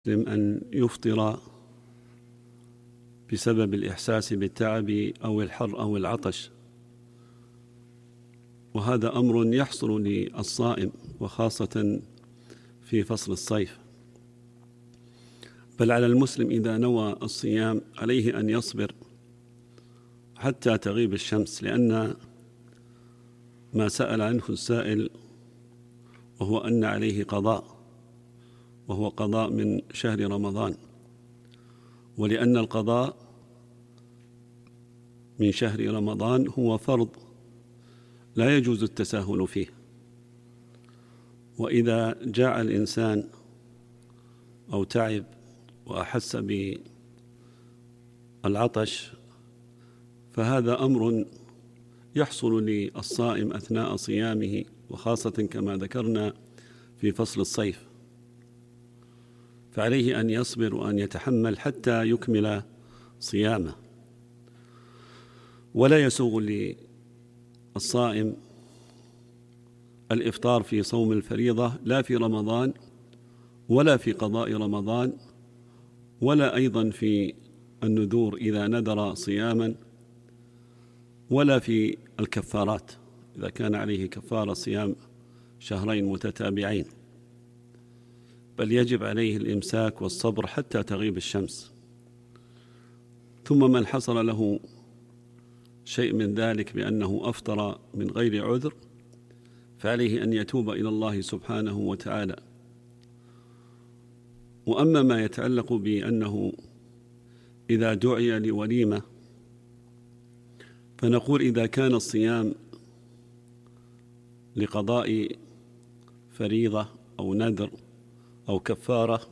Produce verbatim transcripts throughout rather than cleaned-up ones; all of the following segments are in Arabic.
أن يفطر بسبب الإحساس بالتعب أو الحر أو العطش، وهذا أمر يحصل للصائم وخاصة في فصل الصيف. بل على المسلم إذا نوى الصيام عليه أن يصبر حتى تغيب الشمس، لأن ما سأل عنه السائل وهو أن عليه قضاء، وهو قضاء من شهر رمضان، ولأن القضاء من شهر رمضان هو فرض لا يجوز التساهل فيه. وإذا جاع الإنسان أو تعب وأحس بالعطش فهذا أمر يحصل للصائم أثناء صيامه، وخاصة كما ذكرنا في فصل الصيف، فعليه أن يصبر وأن يتحمل حتى يكمل صيامه. ولا يسوغ للصائم الإفطار في صوم الفريضة لا في رمضان ولا في قضاء رمضان، ولا أيضا في النذور إذا نذر صياما، ولا في الكفارات إذا كان عليه كفارة صيام شهرين متتابعين، بل يجب عليه الإمساك والصبر حتى تغيب الشمس. ثم من حصل له شيء من ذلك بأنه أفطر من غير عذر فعليه أن يتوب إلى الله سبحانه وتعالى. وأما ما يتعلق بأنه إذا دعي لوليمة فنقول إذا كان الصيام لقضاء فريضة أو نذر أو كفارة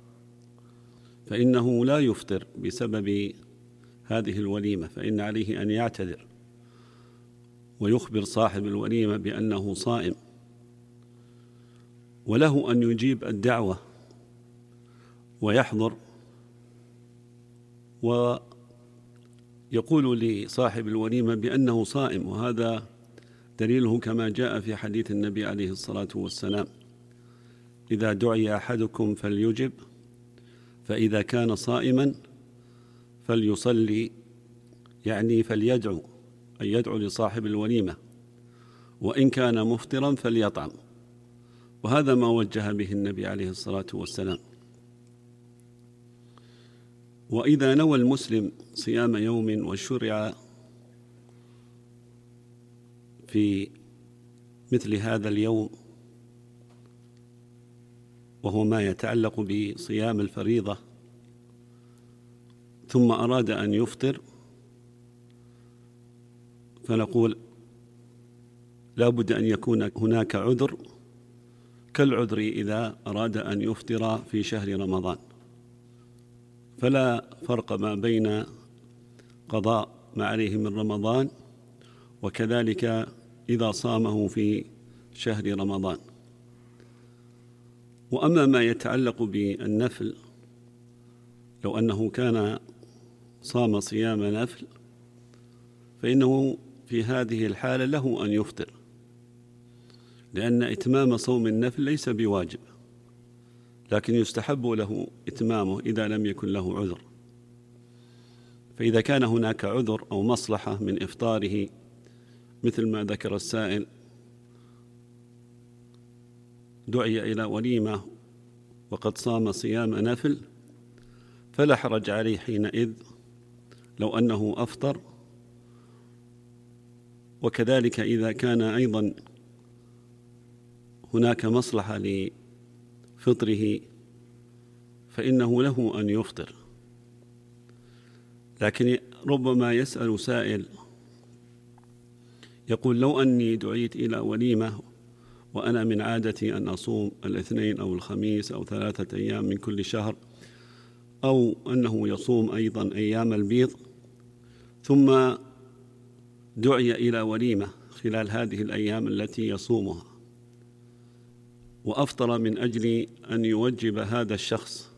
فإنه لا يفطر بسبب هذه الوليمة، فإن عليه أن يعتذر ويخبر صاحب الوليمة بأنه صائم، وله أن يجيب الدعوة ويحضر ويقول لصاحب الوليمة بأنه صائم، وهذا دليله كما جاء في حديث النبي عليه الصلاة والسلام: إذا دعي أحدكم فليجب، فإذا كان صائما فليصلي، يعني فليدعو، أي يدعو لصاحب الوليمة، وإن كان مفطرا فليطعم. وهذا ما وجه به النبي عليه الصلاة والسلام. وإذا نوى المسلم صيام يوم وشرع في مثل هذا اليوم وهو ما يتعلق بصيام الفريضة ثم أراد أن يفطر فنقول لا بد أن يكون هناك عذر كالعذر إذا أراد أن يفطر في شهر رمضان، فلا فرق ما بين قضاء ما عليه من رمضان وكذلك إذا صامه في شهر رمضان. وأما ما يتعلق بالنفل، لو أنه كان صام صيام نفل فإنه في هذه الحالة له أن يفطر، لأن إتمام صوم النفل ليس بواجب، لكن يستحب له إتمامه إذا لم يكن له عذر. فإذا كان هناك عذر أو مصلحة من إفطاره مثل ما ذكر السائل، دعي إلى وليمة وقد صام صيام نفل، فلا حرج عليه حينئذ لو أنه أفطر. وكذلك إذا كان أيضا هناك مصلحة لفطره فإنه له أن يفطر. لكن ربما يسأل سائل يقول: لو أني دعيت إلى وليمة وأنا من عادتي أن أصوم الاثنين أو الخميس أو ثلاثة أيام من كل شهر، أو أنه يصوم أيضا أيام البيض، ثم دعي إلى وليمة خلال هذه الأيام التي يصومها وأفطر من أجل أن يوجب هذا الشخص،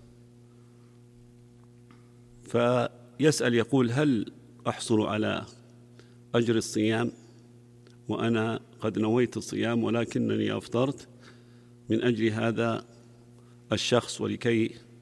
فيسأل يقول: هل أحصل على أجر الصيام وأنا قد نويت الصيام ولكنني أفطرت من أجل هذا الشخص ولكي